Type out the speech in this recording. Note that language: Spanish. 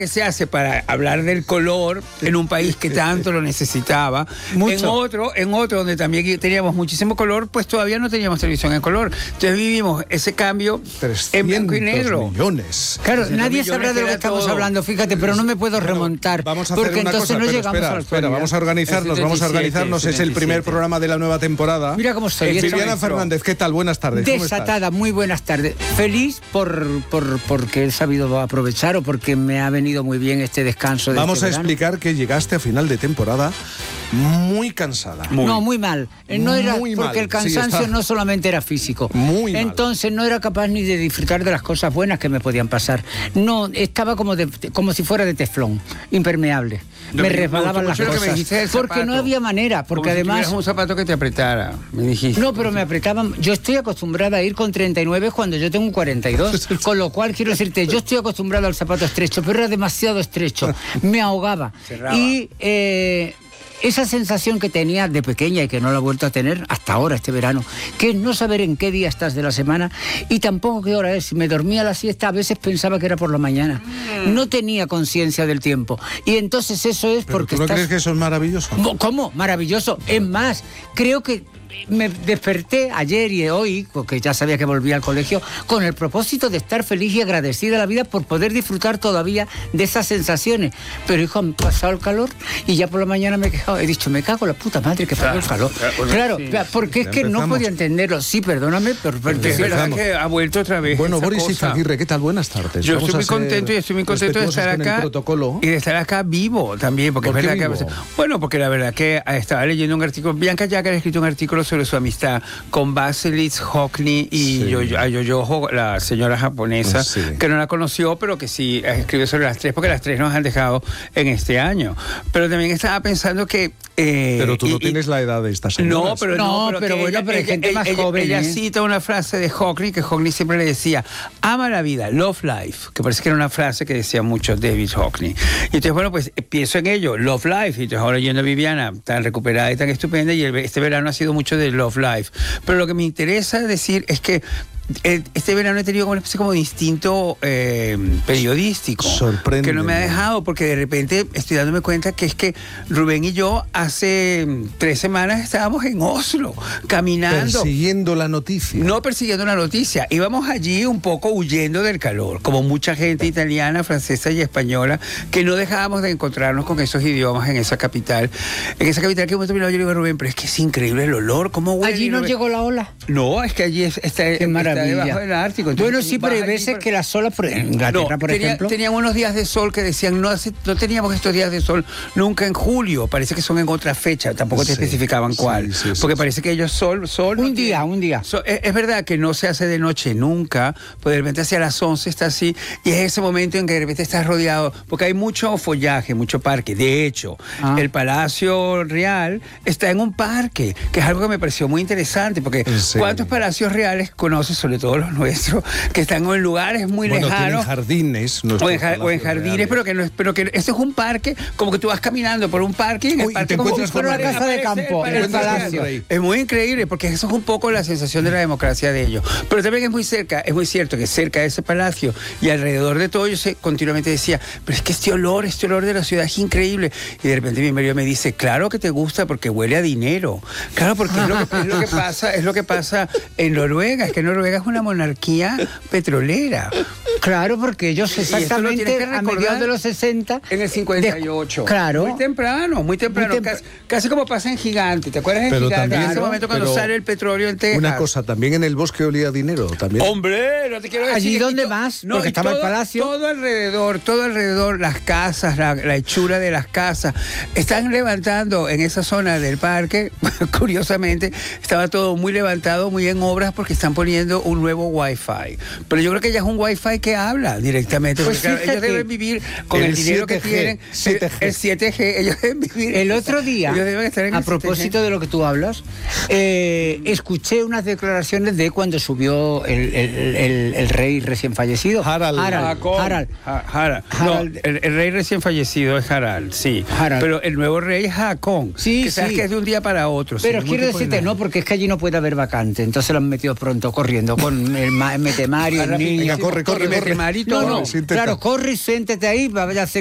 que se hace para hablar del color en un país que tanto lo necesitaba. Mucho. En otro donde también teníamos muchísimo color, pues todavía no teníamos televisión en color. Entonces vivimos ese cambio en blanco y negro. Millones. Claro, nadie sabrá de lo que estamos hablando, fíjate, pero no me puedo remontar. Vamos a hacer porque una entonces cosa, no llegamos a la espera, vamos a organizarnos, es el primer programa de la nueva temporada. Mira cómo estoy. Viviana Fernández, ¿qué tal? Buenas tardes. Desatada, muy buenas tardes. Feliz porque he sabido aprovechar o porque me ha venido muy bien este descanso de Vamos a verano. explicar que llegaste a final de temporada muy cansada. Muy mal. No era muy porque mal. el cansancio Sí, no solamente era físico. Muy mal. Entonces no era capaz ni de disfrutar de las cosas buenas que me podían pasar. No, estaba como si fuera de teflón, impermeable. Me resbalaban las cosas. Porque no había manera, porque como además si un zapato que te apretara, me dijiste. No, pero me apretaban. Yo estoy acostumbrada a ir con 39 cuando yo tengo un 42. Con lo cual, quiero decirte, yo estoy acostumbrada al zapato estrecho, pero era demasiado estrecho. Me ahogaba. Cerraba. Y esa sensación que tenía de pequeña y que no la he vuelto a tener hasta ahora, este verano, que es no saber en qué día estás de la semana y tampoco qué hora es. Si me dormía a la siesta, a veces pensaba que era por la mañana. No tenía conciencia del tiempo. Y entonces eso es ¿Pero porque tú no crees que eso es maravilloso? ¿Cómo? Maravilloso. Es más, creo que me desperté ayer y hoy, porque ya sabía que volvía al colegio, con el propósito de estar feliz y agradecida a la vida por poder disfrutar todavía de esas sensaciones. Pero hijo, han pasado el calor y ya por la mañana me he quejado. He dicho, me cago en la puta madre que pasó el calor. Claro, sí. porque es que no podía entenderlo. Sí, perdóname, pero Es verdad que ha vuelto otra vez. Bueno, esa Boris cosa. Izaguirre, ¿qué tal? Buenas tardes. Yo Vamos estoy a muy ser contento y estoy muy contento de estar respetuosos con el acá protocolo. y de estar acá vivo también, porque ¿Por es qué verdad vivo? que bueno, porque la verdad que estaba leyendo un artículo, Bianca Jagger ha escrito un artículo sobre su amistad con Basilis Hockney y Yoyoho, la señora japonesa, que no la conoció, pero que sí escribió sobre las tres, porque las tres nos han dejado en este año. Pero también estaba pensando que pero tú no tienes la edad de esta señora. pero bueno, pero hay gente más joven. Ella cita una frase de Hockney, que Hockney siempre le decía, ama la vida, love life, que parece que era una frase que decía mucho David Hockney. Y entonces, bueno, pues pienso en ello, love life, y entonces ahora yendo a Viviana, tan recuperada y tan estupenda, y este verano ha sido mucho de love life. Pero lo que me interesa decir es que este verano he tenido como una especie como de instinto periodístico. Sorprende. Que no me ha dejado, porque de repente estoy dándome cuenta que es que Rubén y yo hace 3 semanas estábamos en Oslo, caminando. Persiguiendo la noticia. No persiguiendo la noticia. Íbamos allí un poco huyendo del calor, como mucha gente italiana, francesa y española, que no dejábamos de encontrarnos con esos idiomas en esa capital. En esa capital que hemos terminado, yo le digo a Rubén, pero es que es increíble el olor, ¿cómo huele? Allí no llegó la ola. No, es que allí está debajo del Ártico. Entonces, Bueno, sí, pero hay veces que las olas, por Inglaterra, por ejemplo... Tenían unos días de sol que decían, no teníamos estos días de sol nunca en julio, parece que son en otra fecha, tampoco te especificaban cuál, porque parece que ellos sol un día. Es verdad que no se hace de noche nunca, pues de repente hacia las 11 está así, y es ese momento en que de repente estás rodeado, porque hay mucho follaje, mucho parque. De hecho, el Palacio Real está en un parque, que es algo que me pareció muy interesante, porque ¿cuántos palacios reales conoces, sobre todo los nuestros, que están en lugares muy lejanos? En jardines. O en jardines, pero que esto es un parque, como que tú vas caminando por un parque y en el parque como por una casa de campo, el palacio. Es muy increíble, porque eso es un poco la sensación de la democracia de ellos. Pero también es muy cierto que cerca de ese palacio y alrededor de todo, yo continuamente decía, pero es que este olor de la ciudad es increíble. Y de repente mi marido me dice, claro que te gusta porque huele a dinero. Claro, porque es lo que pasa en Noruega, es que Noruega es una monarquía petrolera. Claro, porque ellos exactamente a mediados de los 60... En el 58. Claro. Muy temprano. Casi como pasa en Gigante. ¿Te acuerdas en Gigante? También, en ese momento cuando sale el petróleo en Texas. Una cosa, también en el bosque olía a dinero. También. ¡Hombre! No te quiero decir. ¿Allí dónde más? No, porque estaba el palacio. Todo alrededor, las casas, la hechura de las casas. Están levantando en esa zona del parque, curiosamente, estaba todo muy levantado, muy en obras, porque están poniendo un nuevo Wi-Fi. Pero yo creo que ya es un Wi-Fi que habla directamente. Pues claro, ellos deben vivir con el dinero 7G, que tienen. El 7G, ellos deben vivir. El otro día, ellos deben estar en a propósito 7G. De lo que tú hablas, escuché unas declaraciones de cuando subió el rey recién fallecido. Harald. No, el rey recién fallecido es Harald, sí. Pero el nuevo rey es Haakon. Sí, que sabes que es de un día para otro. Pero quiero decirte, no, porque es que allí no puede haber vacante. Entonces lo han metido pronto corriendo. hablando con el Metemario, el niño. Venga, corre. Metemarito, no, claro, corre y siéntate ahí, vaya a hacer